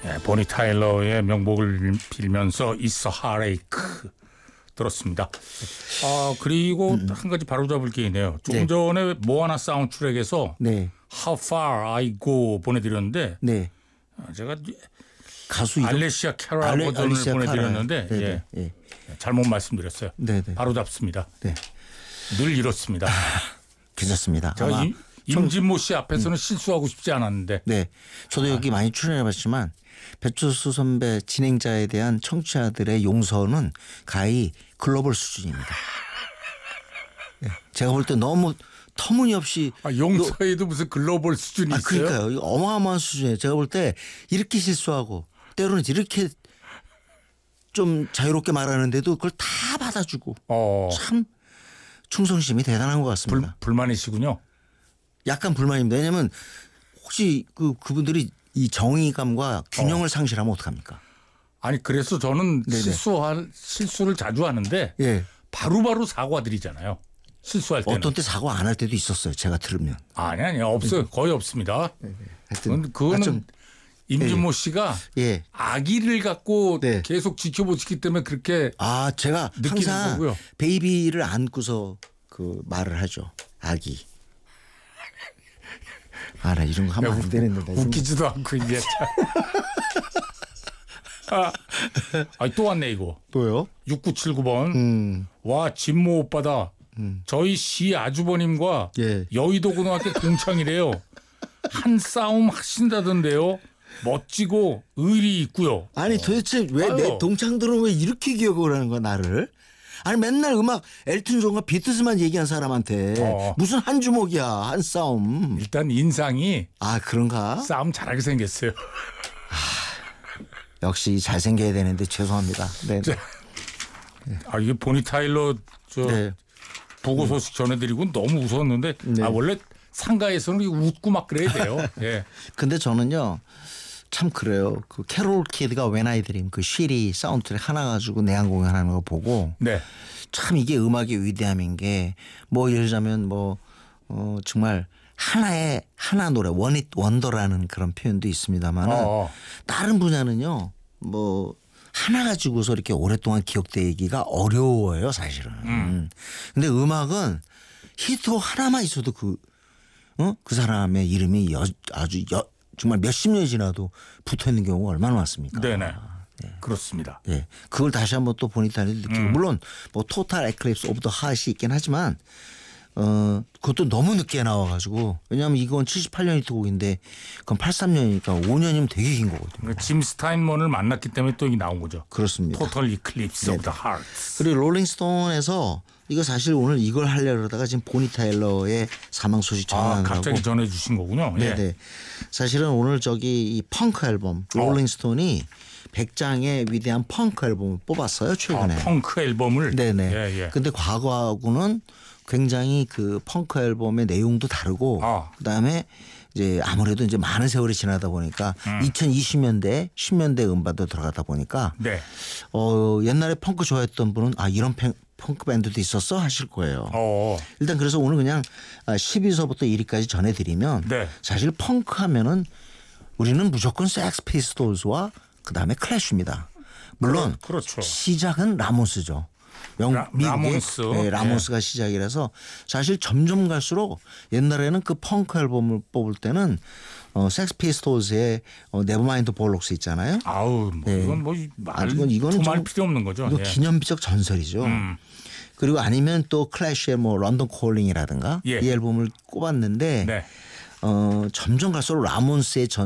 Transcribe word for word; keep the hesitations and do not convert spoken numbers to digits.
예, 보니 타일러의 명복을 빌면서 It's a Heartache 들었습니다. 아 그리고 음. 한 가지 바로잡을 게 있네요. 조금 네. 전에 모아나 사운드트랙에서 네. How Far I Go 보내드렸는데 네. 제가 가수 이름? 알레시아 캐라 알레, 버전을 알레시아 보내드렸는데 네, 예. 네. 잘못 말씀드렸어요. 네, 네. 바로 잡습니다. 네. 늘 이렇습니다. 괜찮습니다. 제가 임, 임진모 씨 앞에서는 음. 실수하고 싶지 않았는데. 네, 저도 여기 아. 많이 출연해봤지만 배철수 선배 진행자에 대한 청취자들의 용서는 가히 글로벌 수준입니다. 네, 제가 볼 때 너무 터무니없이 아, 용서에도 무슨 글로벌 수준이 아, 있어요? 그러니까요. 어마어마한 수준이에요. 제가 볼 때 이렇게 실수하고 때로는 이렇게 좀 자유롭게 말하는데도 그걸 다 받아주고 어. 참 충성심이 대단한 것 같습니다. 불, 불만이시군요. 약간 불만입니다. 왜냐하면 혹시 그 그분들이 이 정의감과 균형을 어. 상실하면 어떡합니까? 아니 그래서 저는 실수할 실수를 자주 하는데 예. 바로바로 사과드리잖아요. 실수할 때는. 어떤 때 사과 안 할 때도 있었어요. 제가 들으면. 아니 아니 없어요. 거의 없습니다. 네, 네. 하여튼 그거는 좀, 임준모 씨가 예. 아기를 갖고 네. 계속 지켜보시기 때문에 그렇게 아 제가 느끼는 항상 거고요. 베이비를 안고서 그 말을 하죠. 아기. 아 나 이런 거 하면 안 되는데. 웃기지도 않고 이게. 아, 아니, 또 왔네 이거. 또요? 육구칠구 번. 음. 와 진모 오빠다. 음. 저희 시 아주버님과 예. 여의도 고등학교 동창이래요. 한 싸움 하신다던데요. 멋지고 의리 있고요. 아니 도대체 왜 내 동창들은 왜 이렇게 기억을 하는 거야 나를? 아니 맨날 음악 엘튼 존과 비트스만 얘기한 사람한테 어. 무슨 한 주먹이야 한 싸움. 일단 인상이 아 그런가? 싸움 잘하게 생겼어요. 아, 역시 잘생겨야 되는데 죄송합니다. 네. 아 이게 보니 타일러 저 네. 보고 소식 전해드리고 너무 웃었는데 네. 아 원래 상가에서는 웃고 막 그래야 돼요. 예. 근데 저는요 참 그래요. 그 캐롤 키드가 When I Dream 그 쉬리 사운드트랙 하나 가지고 내한 공연하는 거 보고 네. 참 이게 음악의 위대함인 게 뭐 예를 들자면 뭐 어 정말 하나의 하나 노래 원잇 원더라는 그런 표현도 있습니다만 어. 다른 분야는요 뭐 하나 가지고서 이렇게 오랫동안 기억되기가 어려워요 사실은. 음. 근데 음악은 히트 하나만 있어도 그 어? 그 사람의 이름이 여, 아주 여, 정말 몇십 년이 지나도 붙어 있는 경우가 얼마나 많습니까? 네네. 네. 그렇습니다. 네. 그걸 다시 한번 또 보니타를 느끼고 음. 물론 뭐 토탈 에클립스 오브 더 하트이 있긴 하지만 어 그것도 너무 늦게 나와가지고 왜냐하면 이건 칠십팔 년 히트곡인데 그건 팔십삼 년이니까 오 년이면 되게 긴 거거든요. 그러니까 짐 스타인먼을 만났기 때문에 또 이게 나온 거죠. 그렇습니다. 토탈 이클립스 오브 더 하트. 그리고 롤링스톤에서 이거 사실 오늘 이걸 하려고 그러다가 지금 보니 타일러의 사망 소식 전하느라고. 아, 갑자기 전해 주신 거군요. 네네. 예. 사실은 오늘 저기 이 펑크 앨범 롤링스톤이 백 장의 위대한 펑크 앨범을 뽑았어요 최근에. 아, 펑크 앨범을. 네네. 예, 예. 근데 과거하고는 굉장히 그 펑크 앨범의 내용도 다르고 아. 그다음에 이제 아무래도 이제 많은 세월이 지나다 보니까 음. 이천이십 년대 십 년대 음반도 들어가다 보니까 네. 어, 옛날에 펑크 좋아했던 분은 아 이런 팽, 펑크 밴드도 있었어 하실 거예요. 어. 일단 그래서 오늘 그냥 십 위서부터 일 위까지 전해드리면 네. 사실 펑크 하면은 우리는 무조건 섹스 피스톨즈와 그다음에 클래쉬입니다. 물론 그렇, 그렇죠. 시작은 라몬스죠. 영, 라, 미국의 라몬스. 네, 라몬스가 네. 시작이라서 사실 점점 갈수록 옛날에는 그 펑크 앨범을 뽑을 때는 어, 섹스 피스톨즈의 어, 네버마인드 볼록스 있잖아요. 아우 뭐 네. 이건 뭐 말, 이거는 말 필요 없는 거죠. 이거 예. 기념비적 전설이죠. 음. 그리고 아니면 또 클래시의 뭐 런던 콜링이라든가 예. 이 앨범을 꼽았는데 네. 어, 점점 갈수록 라몬스의 전